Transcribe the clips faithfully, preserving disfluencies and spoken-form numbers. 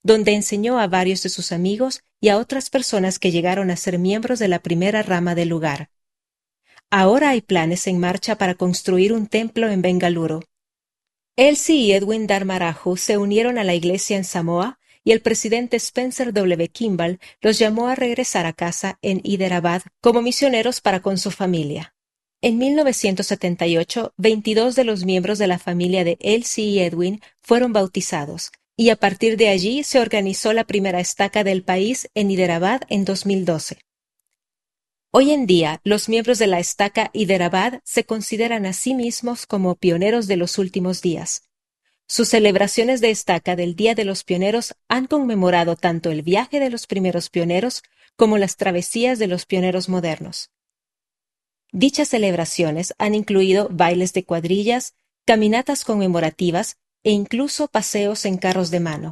donde enseñó a varios de sus amigos y a otras personas que llegaron a ser miembros de la primera rama del lugar. Ahora hay planes en marcha para construir un templo en Bengaluru. Elsie y Edwin Dharmaraju se unieron a la iglesia en Samoa y el presidente Spencer W. Kimball los llamó a regresar a casa en Hyderabad como misioneros para con su familia. En mil novecientos setenta y ocho, veintidós de los miembros de la familia de Elsie y Edwin fueron bautizados, y a partir de allí se organizó la primera estaca del país en Hyderabad en dos mil doce. Hoy en día, los miembros de la estaca Hyderabad se consideran a sí mismos como pioneros de los últimos días. Sus celebraciones de estaca del Día de los Pioneros han conmemorado tanto el viaje de los primeros pioneros como las travesías de los pioneros modernos. Dichas celebraciones han incluido bailes de cuadrillas, caminatas conmemorativas e incluso paseos en carros de mano.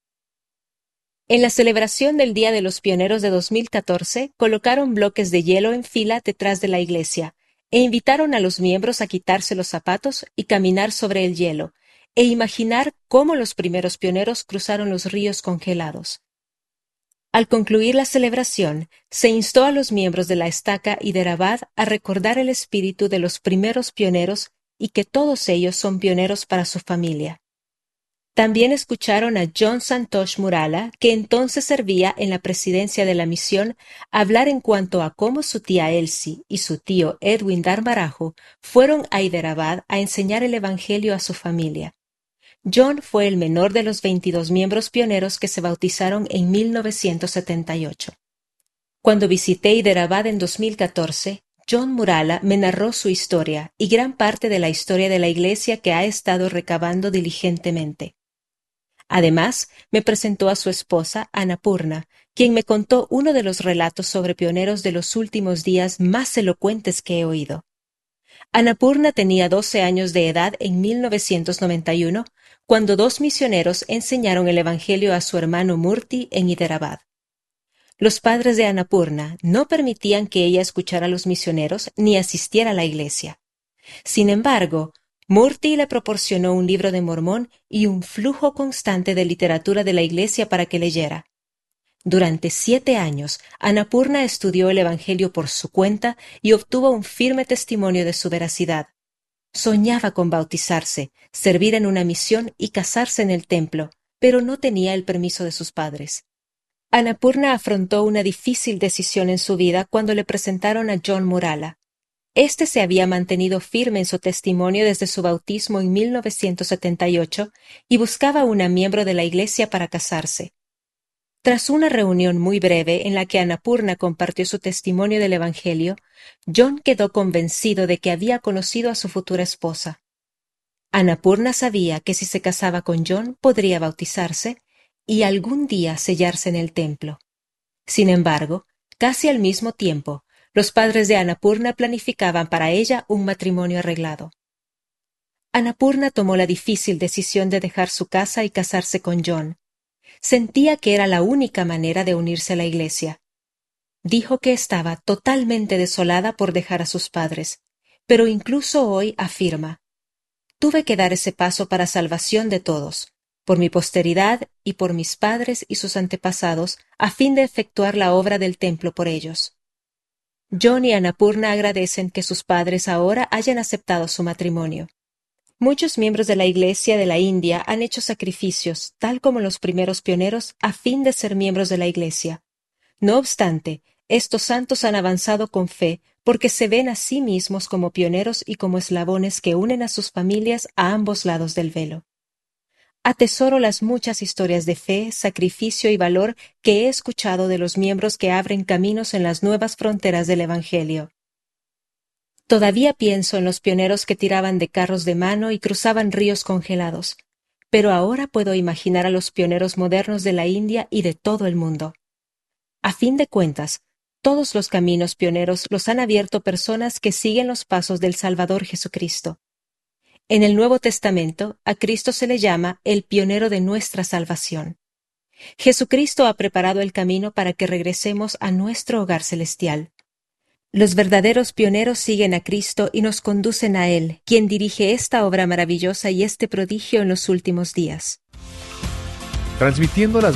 En la celebración del Día de los Pioneros de dos mil catorce, colocaron bloques de hielo en fila detrás de la iglesia e invitaron a los miembros a quitarse los zapatos y caminar sobre el hielo, e imaginar cómo los primeros pioneros cruzaron los ríos congelados. Al concluir la celebración, se instó a los miembros de la estaca Hyderabad a recordar el espíritu de los primeros pioneros y que todos ellos son pioneros para su familia. También escucharon a John Santosh Murala, que entonces servía en la presidencia de la misión, hablar en cuanto a cómo su tía Elsie y su tío Edwin Dharmaraju fueron a Hyderabad a enseñar el evangelio a su familia. John fue el menor de los veintidós miembros pioneros que se bautizaron en mil novecientos setenta y ocho. Cuando visité Hyderabad en dos mil catorce, John Murala me narró su historia y gran parte de la historia de la iglesia que ha estado recabando diligentemente. Además, me presentó a su esposa, Annapurna, quien me contó uno de los relatos sobre pioneros de los últimos días más elocuentes que he oído. Annapurna tenía doce años de edad en mil novecientos noventa y uno, cuando dos misioneros enseñaron el evangelio a su hermano Murti en Hyderabad. Los padres de Annapurna no permitían que ella escuchara a los misioneros ni asistiera a la iglesia. Sin embargo, Murti le proporcionó un libro de Mormón y un flujo constante de literatura de la iglesia para que leyera. Durante siete años, Annapurna estudió el evangelio por su cuenta y obtuvo un firme testimonio de su veracidad. Soñaba con bautizarse, servir en una misión y casarse en el templo, pero no tenía el permiso de sus padres. Annapurna afrontó una difícil decisión en su vida cuando le presentaron a John Murala. Este se había mantenido firme en su testimonio desde su bautismo en mil novecientos setenta y ocho y buscaba una miembro de la iglesia para casarse. Tras una reunión muy breve en la que Annapurna compartió su testimonio del Evangelio, John quedó convencido de que había conocido a su futura esposa. Annapurna sabía que si se casaba con John podría bautizarse y algún día sellarse en el templo. Sin embargo, casi al mismo tiempo, los padres de Annapurna planificaban para ella un matrimonio arreglado. Annapurna tomó la difícil decisión de dejar su casa y casarse con John. Sentía que era la única manera de unirse a la iglesia. Dijo que estaba totalmente desolada por dejar a sus padres, pero incluso hoy afirma: «Tuve que dar ese paso para salvación de todos, por mi posteridad y por mis padres y sus antepasados, a fin de efectuar la obra del templo por ellos». John y Annapurna agradecen que sus padres ahora hayan aceptado su matrimonio. Muchos miembros de la Iglesia de la India han hecho sacrificios, tal como los primeros pioneros, a fin de ser miembros de la Iglesia. No obstante, estos santos han avanzado con fe porque se ven a sí mismos como pioneros y como eslabones que unen a sus familias a ambos lados del velo. Atesoro las muchas historias de fe, sacrificio y valor que he escuchado de los miembros que abren caminos en las nuevas fronteras del Evangelio. Todavía pienso en los pioneros que tiraban de carros de mano y cruzaban ríos congelados, pero ahora puedo imaginar a los pioneros modernos de la India y de todo el mundo. A fin de cuentas, todos los caminos pioneros los han abierto personas que siguen los pasos del Salvador Jesucristo. En el Nuevo Testamento, a Cristo se le llama el pionero de nuestra salvación. Jesucristo ha preparado el camino para que regresemos a nuestro hogar celestial. Los verdaderos pioneros siguen a Cristo y nos conducen a Él, quien dirige esta obra maravillosa y este prodigio en los últimos días. Transmitiendo las